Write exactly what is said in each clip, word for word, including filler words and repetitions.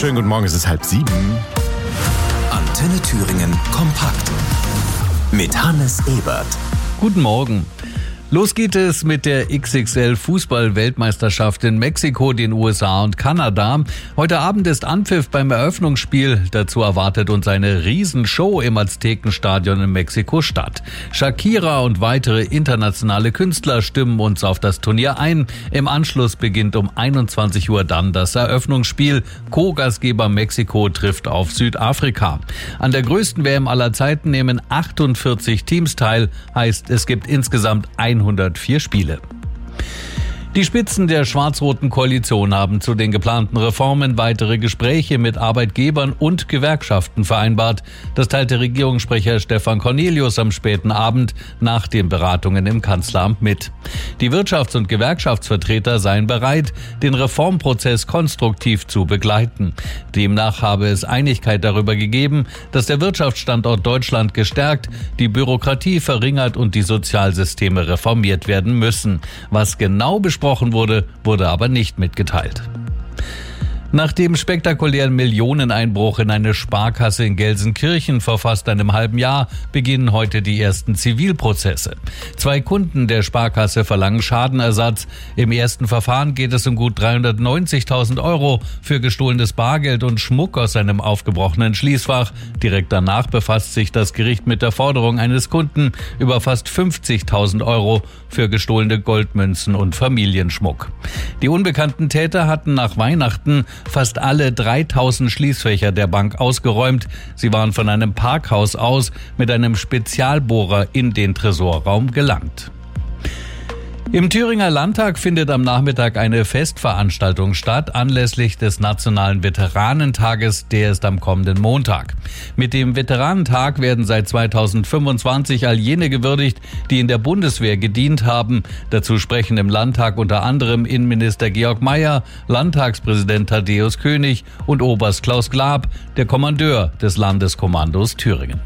Schönen guten Morgen, es ist halb sieben. Antenne Thüringen kompakt mit Hannes Ebert. Guten Morgen. Los geht es mit der X X L-Fußball-Weltmeisterschaft in Mexiko, den U S A und Kanada. Heute Abend ist Anpfiff beim Eröffnungsspiel. Dazu erwartet uns eine Riesenshow im Aztekenstadion in Mexiko-Stadt. Shakira und weitere internationale Künstler stimmen uns auf das Turnier ein. Im Anschluss beginnt um einundzwanzig Uhr dann das Eröffnungsspiel. Co-Gastgeber Mexiko trifft auf Südafrika. An der größten W M aller Zeiten nehmen achtundvierzig Teams teil. Heißt, es gibt insgesamt hundertvier Spiele. Die Spitzen der schwarz-roten Koalition haben zu den geplanten Reformen weitere Gespräche mit Arbeitgebern und Gewerkschaften vereinbart. Das teilte Regierungssprecher Stefan Cornelius am späten Abend nach den Beratungen im Kanzleramt mit. Die Wirtschafts- und Gewerkschaftsvertreter seien bereit, den Reformprozess konstruktiv zu begleiten. Demnach habe es Einigkeit darüber gegeben, dass der Wirtschaftsstandort Deutschland gestärkt, die Bürokratie verringert und die Sozialsysteme reformiert werden müssen. Was genau besprochen wurde, wurde aber nicht mitgeteilt. Nach dem spektakulären Millioneneinbruch in eine Sparkasse in Gelsenkirchen vor fast einem halben Jahr beginnen heute die ersten Zivilprozesse. Zwei Kunden der Sparkasse verlangen Schadenersatz. Im ersten Verfahren geht es um gut dreihundertneunzigtausend Euro für gestohlenes Bargeld und Schmuck aus einem aufgebrochenen Schließfach. Direkt danach befasst sich das Gericht mit der Forderung eines Kunden über fast fünfzigtausend Euro für gestohlene Goldmünzen und Familienschmuck. Die unbekannten Täter hatten nach Weihnachten fast alle dreitausend Schließfächer der Bank ausgeräumt. Sie waren von einem Parkhaus aus mit einem Spezialbohrer in den Tresorraum gelangt. Im Thüringer Landtag findet am Nachmittag eine Festveranstaltung statt, anlässlich des Nationalen Veteranentages, der ist am kommenden Montag. Mit dem Veteranentag werden seit zweitausendfünfundzwanzig all jene gewürdigt, die in der Bundeswehr gedient haben. Dazu sprechen im Landtag unter anderem Innenminister Georg Mayer, Landtagspräsident Thaddäus König und Oberst Klaus Glab, der Kommandeur des Landeskommandos Thüringen.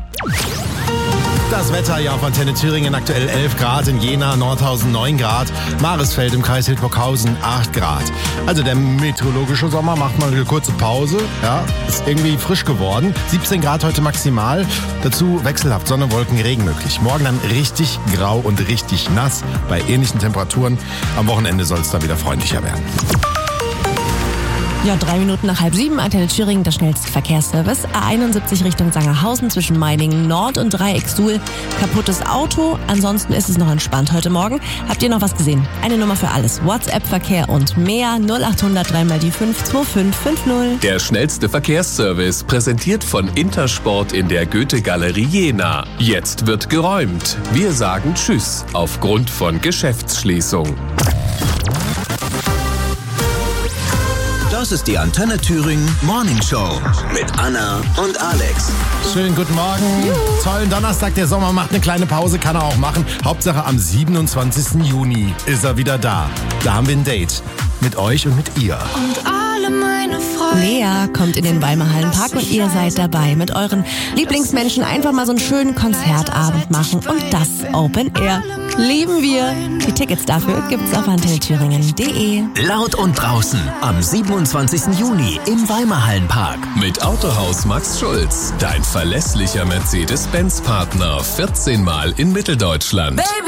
Das Wetter hier auf Antenne Thüringen, aktuell elf Grad, in Jena, Nordhausen neun Grad, Maresfeld im Kreis Hildburghausen acht Grad. Also der meteorologische Sommer macht mal eine kurze Pause, ja, ist irgendwie frisch geworden. siebzehn Grad heute maximal, dazu wechselhaft Sonne, Wolken, Regen möglich. Morgen dann richtig grau und richtig nass bei ähnlichen Temperaturen. Am Wochenende soll es dann wieder freundlicher werden. Ja, drei Minuten nach halb sieben, Antenne Thüringen, der schnellste Verkehrsservice. A einundsiebzig Richtung Sangerhausen zwischen Meiningen Nord und Dreiecksuhl. Kaputtes Auto, ansonsten ist es noch entspannt heute Morgen. Habt ihr noch was gesehen? Eine Nummer für alles. WhatsApp-Verkehr und mehr. null achthundert drei mal die fünf zwei fünf fünf null. Der schnellste Verkehrsservice, präsentiert von Intersport in der Goethe-Galerie Jena. Jetzt wird geräumt. Wir sagen Tschüss aufgrund von Geschäftsschließung. Das ist die Antenne Thüringen Morning Show mit Anna und Alex. Schönen guten Morgen. Juhu. Tollen Donnerstag, der Sommer macht eine kleine Pause, kann er auch machen. Hauptsache am siebenundzwanzigsten Juni ist er wieder da. Da haben wir ein Date mit euch und mit ihr. Und alle meine Freunde. Lea kommt in den Weimar Hallenpark und ihr seid dabei. Mit euren Lieblingsmenschen einfach mal so einen schönen Konzertabend machen. Und das Open Air. Lieben wir. Die Tickets dafür gibt's auf antenne thüringen punkt de. Laut und draußen am siebenundzwanzigsten Juni im Weimar Hallenpark. Mit Autohaus Max Schulz. Dein verlässlicher Mercedes-Benz-Partner. vierzehn Mal in Mitteldeutschland. Baby.